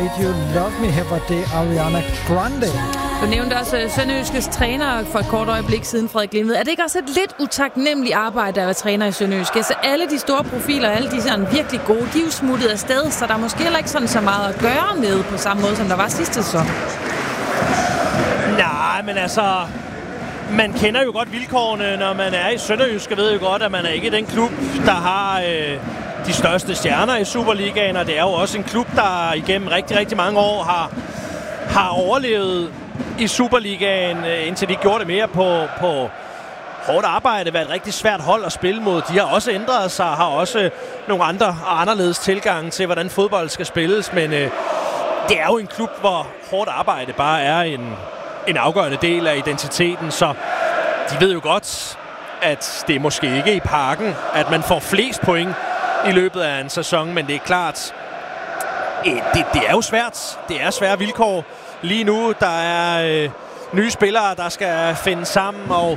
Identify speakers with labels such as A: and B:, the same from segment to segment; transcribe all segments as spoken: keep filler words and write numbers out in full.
A: You Love Me, her var det Ariana Grande.
B: Du nævnte også uh, Sønderjyskes træner for et kort øjeblik siden, Frederik Glimmed. Er det ikke også et lidt utaknemmeligt arbejde at være træner i Sønderjysk? Altså alle de store profiler, alle de sådan virkelig gode, de er jo smuttet afsted, så der er måske heller ikke sådan så meget at gøre med på samme måde, som der var sidste sæson.
C: Nej, men altså... Man kender jo godt vilkårene, når man er i Sønderjysk, og ved jo godt, at man er ikke den klub, der har øh, de største stjerner i Superligaen, og det er jo også en klub, der igennem rigtig, rigtig mange år har, har overlevet i Superligaen, øh, indtil de gjorde det mere på, på hårdt arbejde, været et rigtig svært hold at spille mod. De har også ændret sig, har også nogle andre og anderledes tilgange til, hvordan fodbold skal spilles, men øh, det er jo en klub, hvor hårdt arbejde bare er en... en afgørende del af identiteten, så de ved jo godt, at det er måske ikke i Parken, at man får flest point i løbet af en sæson, men det er klart, det, det er jo svært. Det er svære vilkår. Lige nu, der er øh, nye spillere, der skal finde sammen, og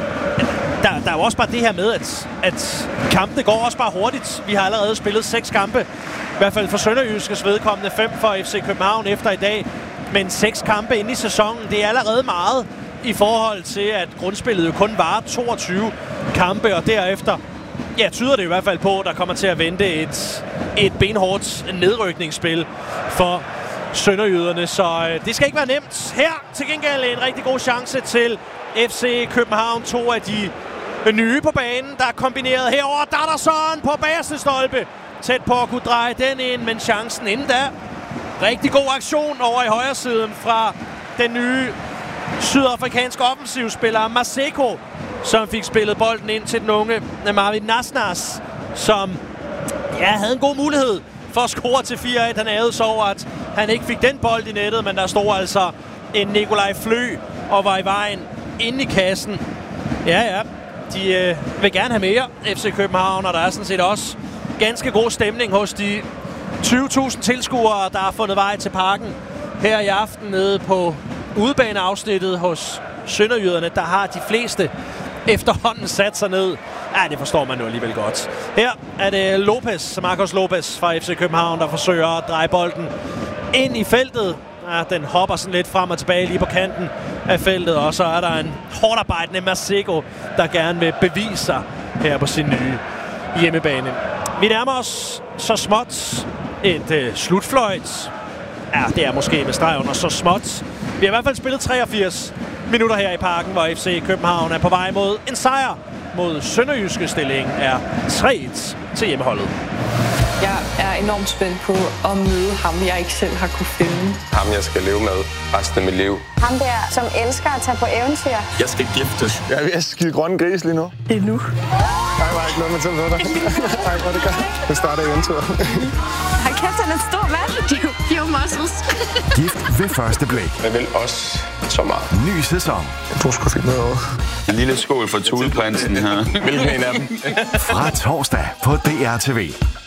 C: der, der er jo også bare det her med, at, at kampene går også bare hurtigt. Vi har allerede spillet seks kampe, i hvert fald for Sønderjyskes vedkommende, fem for F C København efter i dag. Men seks kampe inde i sæsonen, det er allerede meget i forhold til, at grundspillet jo kun varer toogtyve kampe, og derefter, ja, tyder det i hvert fald på, at der kommer til at vente et, et benhårdt nedrykningsspil for sønderjyderne. Så øh, det skal ikke være nemt. Her til gengæld en rigtig god chance til F C København. To af de nye på banen, der er kombineret herover. Darderson på bagerste stolpe. Tæt på at kunne dreje den ind, men chancen inden da. Rigtig god aktion over i højre siden fra den nye sydafrikanske offensivspiller Maseko, som fik spillet bolden ind til den unge Marvin Nasnas, som ja, havde en god mulighed for at score til fire et. Han ærede så over, at han ikke fik den bold i nettet, men der stod altså en Nikolaj Flø og var i vejen inde i kassen. Ja, ja, de øh, vil gerne have mere, F C København, og der er sådan set også ganske god stemning hos de tyve tusind tilskuere, der har fundet vej til Parken her i aften nede på udebaneafsnittet hos sønderjyderne. Der har de fleste efterhånden sat sig ned. Ja, det forstår man jo alligevel godt. Her er det Lopez, Marcos Lopez fra F C København, der forsøger at dreje bolden ind i feltet. Ja, den hopper sådan lidt frem og tilbage lige på kanten af feltet, og så er der en hårdt arbejdende Maseko, der gerne vil bevise sig her på sin nye hjemmebane. Vi nærmer os så småt et øh, slutfløjt. Ja, det er måske med streg under så småt. Vi har i hvert fald spillet treogfirs minutter her i Parken, hvor F C København er på vej mod en sejr mod Sønderjyske. Stillingen er tre et til hjemmeholdet.
D: Jeg er enormt spændt på at møde ham, jeg ikke selv har kunne finde.
E: Ham, jeg skal leve med resten af mit liv.
F: Ham der, som elsker at tage på eventyr.
E: Jeg skal giftes.
G: Jeg er ved at skide grønne gris lige nu.
D: Det er nu.
G: Nej, var ikke noget med til at dig. Nej, hvor det gør. Nu starter eventyret.
F: Har kæft, han er stor, mand. Few muscles.
H: Gift ved første blik.
E: Jeg vil også så meget.
H: Ny sæson.
G: Jeg tror sgu fik noget over.
E: En lille skål for Thuleprinsen her. Hvilken en af dem?
H: Fra torsdag på D R T V.